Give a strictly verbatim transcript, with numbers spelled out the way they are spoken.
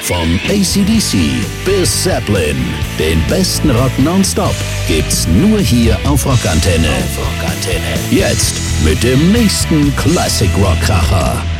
Von A C D C bis Zeppelin. Den besten Rock nonstop gibt's nur hier auf Rockantenne. Auf Rockantenne. Jetzt mit dem nächsten Classic Rock Kracher.